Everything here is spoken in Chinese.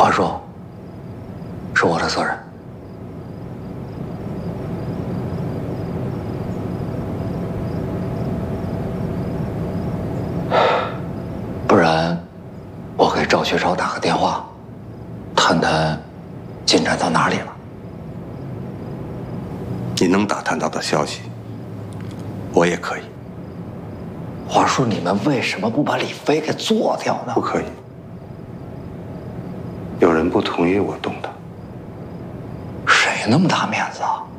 华叔，是我的责任。不然，我给赵学超打个电话，谈谈进展到哪里了。 你能打探到的消息，我也可以。 华叔，你们为什么不把李飞给做掉呢？ 不可以，有人不同意我动他。 谁那么大面子啊？